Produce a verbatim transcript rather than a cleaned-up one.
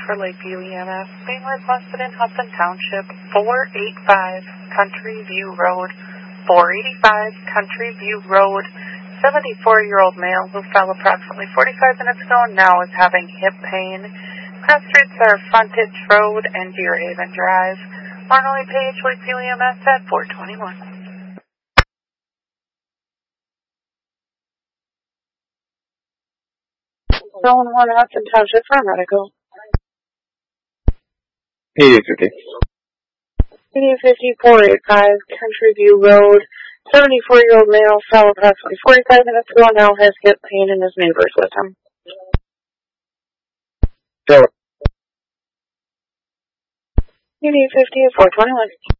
for Lakeview E M S, being requested in Hudson Township, four eighty-five Country View Road, four eighty-five Country View Road. seventy-four-year-old male who fell approximately forty-five minutes ago and now is having hip pain. Cross streets are Frontage Road and Deerhaven Drive. Arnold Page, Lakeview E M S at four twenty-one. Zone one, Hudson Township, for medical. P D fifty. P D fifty, four eighty-five Country View Road. seventy-four-year-old male fell approximately forty-five minutes ago and now has hip pain and his neighbors with him. Sure. P D fifty, four twenty-one.